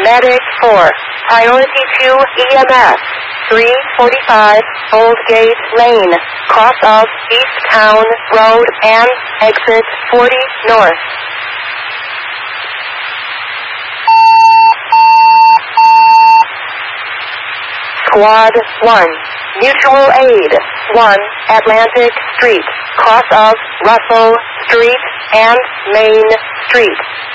Medic 4, priority 2 EMS, 345 Old Gate Lane, cross of East Town Road and exit 40 north. Squad 1, mutual aid, 1 Atlantic Street, cross of Russell Street and Main Street.